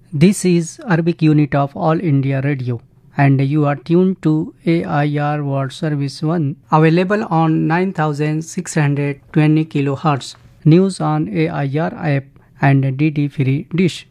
This is Arabic unit of All India Radio and you are tuned to AIR World Service 1 available on 9620 kHz. News on AIR app and DD free dish.